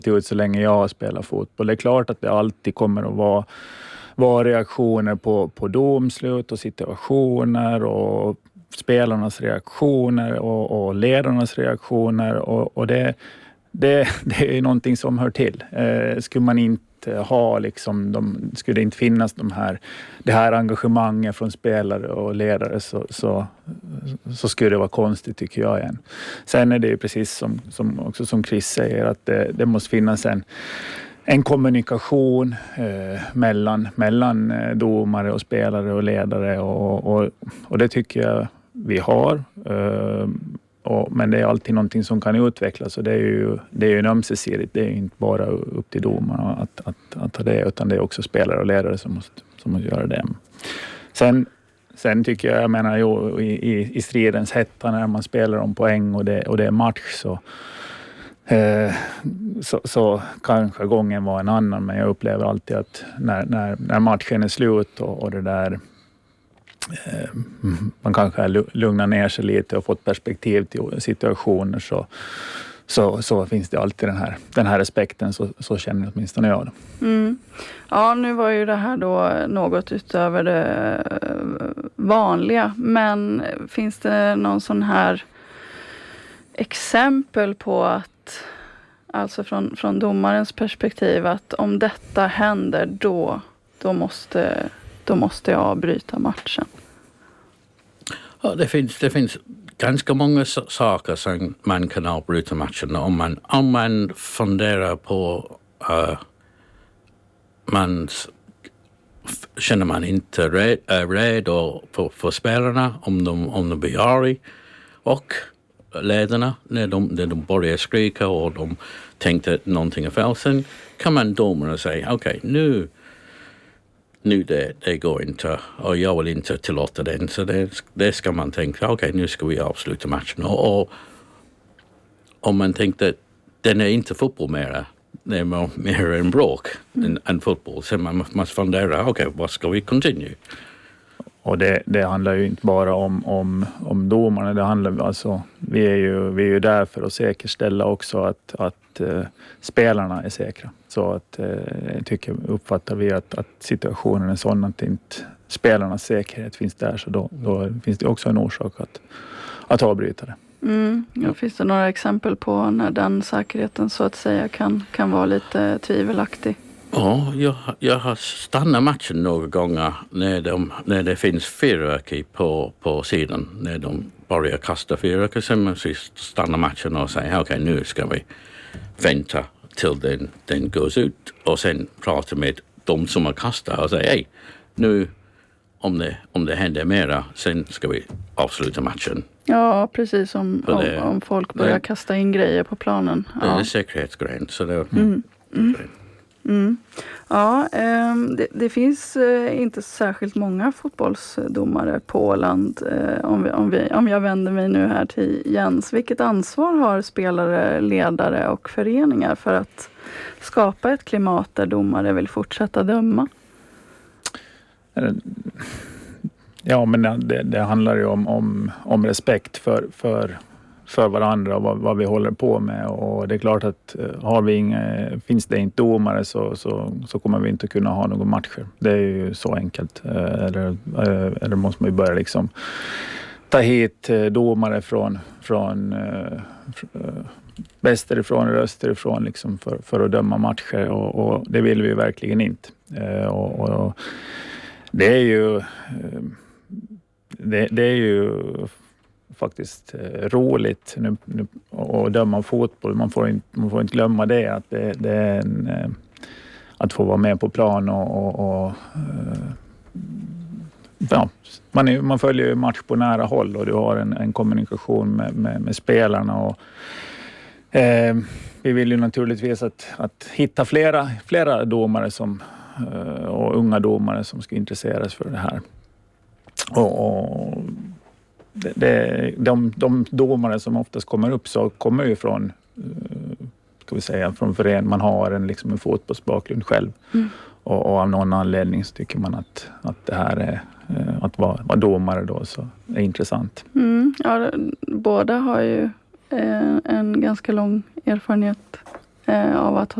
ut så länge jag spelar fotboll. Det är klart att det alltid kommer att vara reaktioner på domslut och situationer och spelarnas reaktioner och ledarnas reaktioner och det är ju någonting som hör till. Skulle man inte ha liksom skulle det inte finnas det här engagemanget från spelare och ledare så skulle det vara konstigt, tycker jag igen. Sen är det ju precis som Chris säger, att det måste finnas en kommunikation mellan domare och spelare och ledare och det tycker jag vi har. Men det är alltid någonting som kan utvecklas och det är ju en ömsesidigt. Det är inte bara upp till domarna att ta det, utan det är också spelare och ledare som måste göra det. Sen tycker jag menar i stridens hetta när man spelar om poäng och det är match så kanske gången var en annan, men jag upplever alltid att när matchen är slut och det där man kanske lugnar ner sig lite och fått perspektiv till situationer så finns det alltid den här respekten, så känner åtminstone jag det. Ja, nu var ju det här då något utöver det vanliga, men finns det någon sån här exempel på att, alltså från domarens perspektiv, att om detta händer då måste jag avbryta matchen? Ja, det finns ganska många saker som man kan avbryta matchen om man funderar på känner man inte redo för spelarna om de blir arga, och ledarna när de börjar skrika och de tänkte att någonting är fel. Sen kan man domarna säga okej, nu det går inte och jag vill inte tillåta den, så det ska man tänka okej, nu ska vi avsluta matchen, och om man tänkte att den är inte fotboll mer, det är mer en bråk än fotboll, så man måste fundera okej, vad ska vi continue? Och det handlar ju inte bara om domarna, det handlar alltså vi är ju där för att säkerställa också att spelarna är säkra. Så att uppfattar vi att situationen är sån att inte spelarnas säkerhet finns där, så då finns det också en orsak att avbryta det. Ja, finns det några exempel på när den säkerheten så att säga kan vara lite tvivelaktig? Ja, jag har stannat matchen några gånger när det finns fyrverkeri på sidan. När de börjar kasta fyrverkeri, sen man stannar matchen och säger okej, nu ska vi vänta till den goes ut och sen prata med de som har kastat och säga hej, nu om det händer mera, sen ska vi avsluta matchen. Ja, precis, om folk börjar kasta in grejer på planen. Det är en säkerhetsgrej. Så det Ja, det finns inte särskilt många fotbollsdomare på Åland. Om jag vänder mig nu här till Jens. Vilket ansvar har spelare, ledare och föreningar för att skapa ett klimat där domare vill fortsätta döma? Ja, men det handlar ju om respekt för varandra och vad vi håller på med, och det är klart att finns det inte domare så kommer vi inte kunna ha några matcher. Det är ju så enkelt. Eller måste man ju börja liksom ta hit domare från västerifrån och österifrån liksom för att döma matcher, och det vill vi verkligen inte. Och det är ju faktiskt roligt nu att döma fotboll. Man får inte glömma det, att det är att få vara med på plan och man följer ju match på nära håll, och du har en kommunikation med spelarna, och vi vill ju naturligtvis att hitta flera domare och unga domare som ska intresseras för det här. Och de domare som oftast kommer upp så kommer ju från föreningen. Man har en fotbollsbakgrund själv. Och av någon anledning så tycker man att det här är att vara domare då så är intressant. Ja, båda har ju en ganska lång erfarenhet av att